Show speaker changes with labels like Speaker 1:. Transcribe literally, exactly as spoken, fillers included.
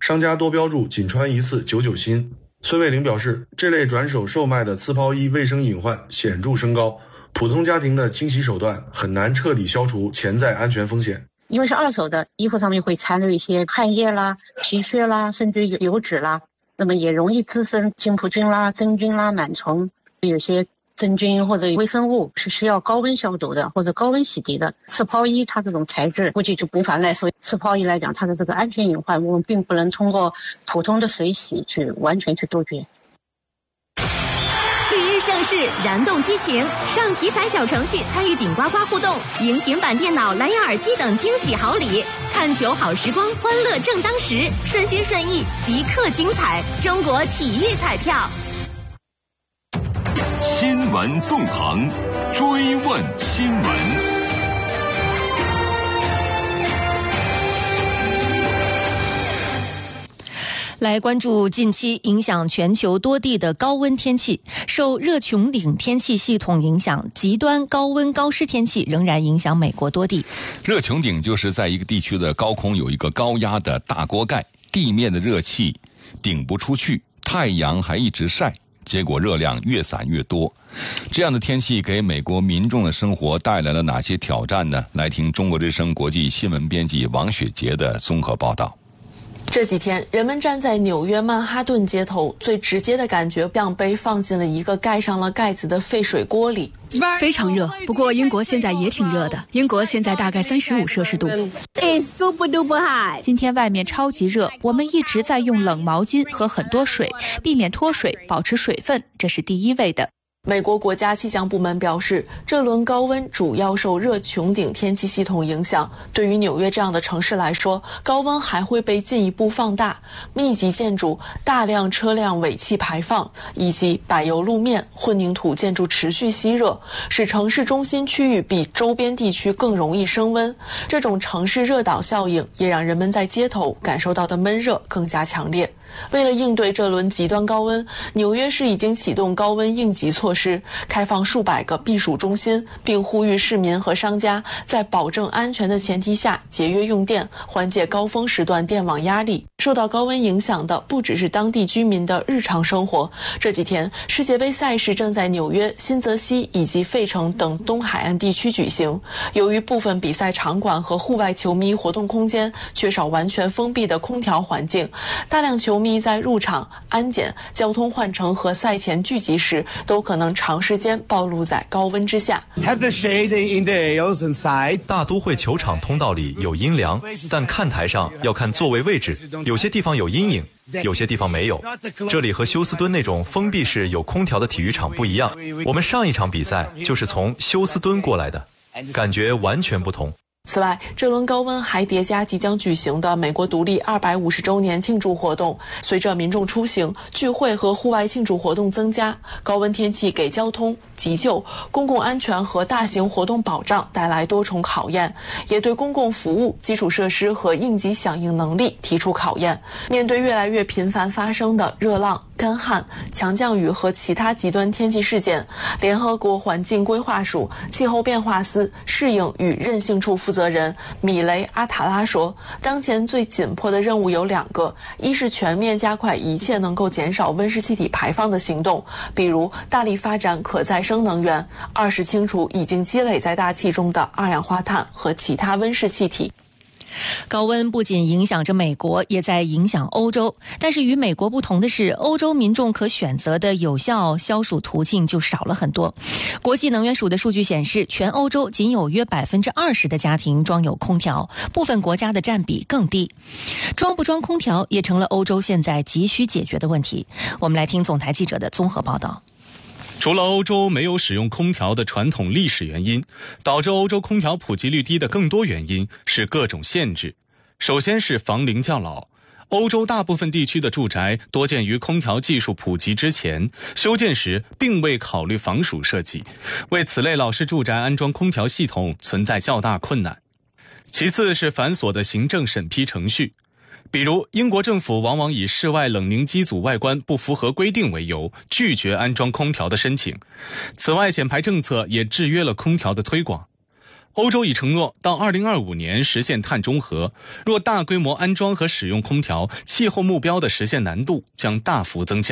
Speaker 1: 商家多标注仅穿一次九九新。孙卫玲表示，这类转手售卖的次抛衣卫生隐患显著升高，普通家庭的清洗手段很难彻底消除潜在安全风险。
Speaker 2: 因为是二手的，衣服上面会残留一些汗液啦、皮屑啦，甚至油脂啦，那么也容易滋生金葡菌啦、真菌啦、螨虫，有些真菌或者微生物是需要高温消毒的或者高温洗涤的。次抛衣它这种材质估计就无法耐受，次抛衣来讲它的这个安全隐患我们并不能通过普通的水洗去完全去杜绝。
Speaker 3: 绿茵盛世，燃动激情，上体彩小程序参与顶呱呱互动，赢平板电脑、蓝牙耳机等惊喜好礼。看球好时光，欢乐正当时，顺心顺意，即刻精彩。中国体育彩票。
Speaker 4: 新闻纵横，追问新闻。
Speaker 5: 来关注近期影响全球多地的高温天气。受热穹顶天气系统影响，极端高温高湿天气仍然影响美国多地。
Speaker 4: 热穹顶就是在一个地区的高空有一个高压的大锅盖，地面的热气顶不出去，太阳还一直晒，结果热量越散越多。这样的天气给美国民众的生活带来了哪些挑战呢？来听中国之声国际新闻编辑王雪杰的综合报道。
Speaker 6: 这几天，人们站在纽约曼哈顿街头，最直接的感觉像被放进了一个盖上了盖子的沸水锅里。
Speaker 7: 非常热，不过英国现在也挺热的，英国现在大概三十五摄氏度。
Speaker 8: 今天外面超级热，我们一直在用冷毛巾和很多水，避免脱水，保持水分，这是第一位的。
Speaker 6: 美国国家气象部门表示，这轮高温主要受热穹顶天气系统影响。对于纽约这样的城市来说，高温还会被进一步放大。密集建筑、大量车辆尾气排放，以及柏油路面、混凝土建筑持续吸热，使城市中心区域比周边地区更容易升温。这种城市热岛效应也让人们在街头感受到的闷热更加强烈。为了应对这轮极端高温，纽约市已经启动高温应急措施，开放数百个避暑中心，并呼吁市民和商家在保证安全的前提下节约用电，缓解高峰时段电网压力。受到高温影响的不只是当地居民的日常生活。这几天，世界杯赛事正在纽约、新泽西以及费城等东海岸地区举行。由于部分比赛场馆和户外球迷活动空间缺少完全封闭的空调环境，大量球迷在入场、安检、交通换乘和赛前聚集时，都可能长时间暴露在高温之下。
Speaker 9: 大都会球场通道里有阴凉，但看台上要看座位位置，有些地方有阴影，有些地方没有。这里和休斯敦那种封闭式有空调的体育场不一样。我们上一场比赛就是从休斯敦过来的，感觉完全不同。
Speaker 6: 此外，这轮高温还叠加即将举行的美国独立二百五十周年庆祝活动。随着民众出行、聚会和户外庆祝活动增加，高温天气给交通、急救、公共安全和大型活动保障带来多重考验，也对公共服务、基础设施和应急响应能力提出考验。面对越来越频繁发生的热浪、干旱、强降雨和其他极端天气事件，联合国环境规划署气候变化司适应与韧性处负责人米雷阿塔拉说，当前最紧迫的任务有两个，一是全面加快一切能够减少温室气体排放的行动，比如大力发展可再生能源；二是清除已经积累在大气中的二氧化碳和其他温室气体。
Speaker 5: 高温不仅影响着美国，也在影响欧洲。但是与美国不同的是，欧洲民众可选择的有效消暑途径就少了很多。国际能源署的数据显示，全欧洲仅有约百分之二十的家庭装有空调，部分国家的占比更低。装不装空调也成了欧洲现在急需解决的问题。我们来听总台记者的综合报道。
Speaker 10: 除了欧洲没有使用空调的传统历史原因，导致欧洲空调普及率低的更多原因是各种限制。首先是房龄较老，欧洲大部分地区的住宅多建于空调技术普及之前，修建时并未考虑防暑设计，为此类老式住宅安装空调系统存在较大困难。其次是繁琐的行政审批程序，比如英国政府往往以室外冷凝机组外观不符合规定为由，拒绝安装空调的申请。此外，减排政策也制约了空调的推广。 欧洲已承诺到二零二五年实现碳中和，若大规模安装和使用空调，气候目标的实现难度将大幅增加。